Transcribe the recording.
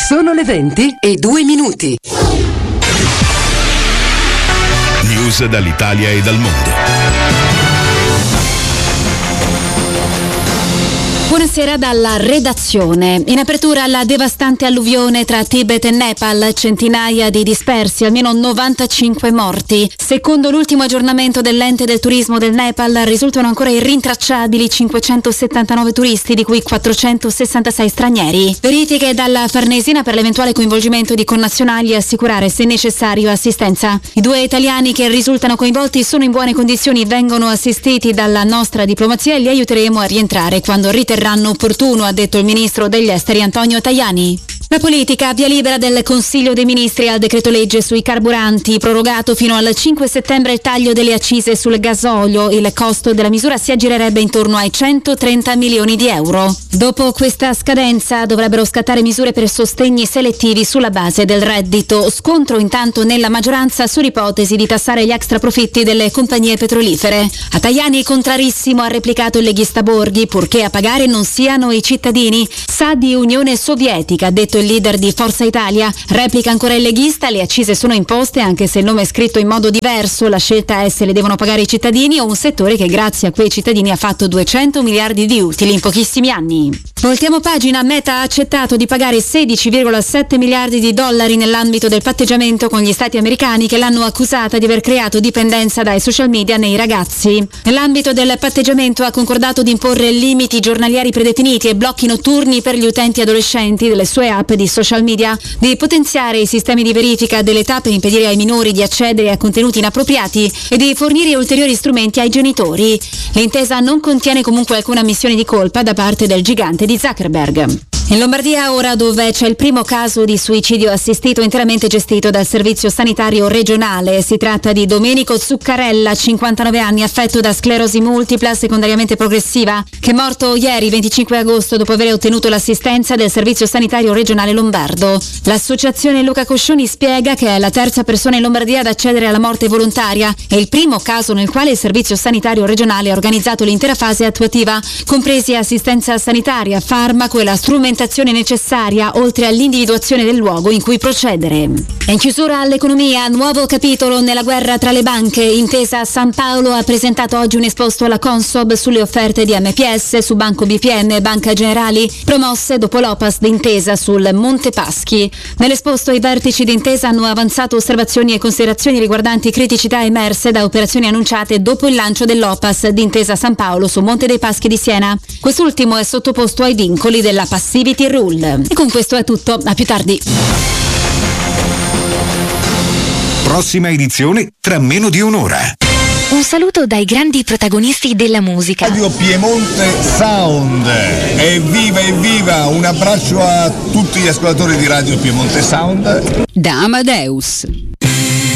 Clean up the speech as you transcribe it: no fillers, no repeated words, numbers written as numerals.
Sono le 20:02. News dall'Italia e dal mondo. Buonasera dalla redazione. In apertura la devastante alluvione tra Tibet e Nepal, centinaia di dispersi, almeno 95 morti. Secondo l'ultimo aggiornamento dell'ente del turismo del Nepal risultano ancora irrintracciabili 579 turisti, di cui 466 stranieri. Verifiche dalla Farnesina per l'eventuale coinvolgimento di connazionali e assicurare, se necessario, assistenza. I 2 italiani che risultano coinvolti sono in buone condizioni, vengono assistiti dalla nostra diplomazia e li aiuteremo a rientrare quando riterranno opportuno, ha detto il ministro degli esteri Antonio Tajani. La politica, via libera del Consiglio dei Ministri al decreto legge sui carburanti, prorogato fino al 5 settembre il taglio delle accise sul gasolio. Il costo della misura si aggirerebbe intorno ai 130 milioni di euro. Dopo questa scadenza dovrebbero scattare misure per sostegni selettivi sulla base del reddito. Scontro intanto nella maggioranza sull'ipotesi di tassare gli extraprofitti delle compagnie petrolifere. A Tajani contrarissimo ha replicato il leghista Borghi, purché a pagare non siano i cittadini. Sa di Unione Sovietica, ha detto il leader di Forza Italia. Replica ancora il leghista: le accise sono imposte anche se il nome è scritto in modo diverso, la scelta è se le devono pagare i cittadini o un settore che grazie a quei cittadini ha fatto 200 miliardi di utili in pochissimi anni. Voltiamo pagina. Meta ha accettato di pagare 16,7 miliardi di dollari nell'ambito del patteggiamento con gli stati americani che l'hanno accusata di aver creato dipendenza dai social media nei ragazzi. Nell'ambito del patteggiamento ha concordato di imporre limiti giornalieri predefiniti e blocchi notturni per gli utenti adolescenti delle sue app di social media, di potenziare i sistemi di verifica dell'età per impedire ai minori di accedere a contenuti inappropriati e di fornire ulteriori strumenti ai genitori. L'intesa non contiene comunque alcuna ammissione di colpa da parte del gigante di Zuckerberg. In Lombardia ora, dove c'è il primo caso di suicidio assistito interamente gestito dal servizio sanitario regionale. Si tratta di Domenico Zuccarella, 59 anni, affetto da sclerosi multipla secondariamente progressiva, che è morto ieri 25 agosto dopo aver ottenuto l'assistenza del servizio sanitario regionale lombardo. L'associazione Luca Coscioni spiega che è la terza persona in Lombardia ad accedere alla morte volontaria e il primo caso nel quale il servizio sanitario regionale ha organizzato l'intera fase attuativa, compresi assistenza sanitaria, farmaco e la strumentazione necessaria, oltre all'individuazione del luogo in cui procedere. E in chiusura all'economia, nuovo capitolo nella guerra tra le banche. Intesa San Paolo ha presentato oggi un esposto alla Consob sulle offerte di MPS su Banco BPM e Banca Generali, promosse dopo l'Opas d'Intesa sul Monte Paschi. Nell'esposto i vertici d'Intesa hanno avanzato osservazioni e considerazioni riguardanti criticità emerse da operazioni annunciate dopo il lancio dell'Opas d'Intesa San Paolo su Monte dei Paschi di Siena. Quest'ultimo è sottoposto ai vincoli della Passivity Rule. E con questo è tutto, a più tardi. Prossima edizione tra meno di un'ora. Un saluto dai grandi protagonisti della musica. Radio Piemonte Sound. Evviva, evviva! Un abbraccio a tutti gli ascoltatori di Radio Piemonte Sound. Da Amadeus.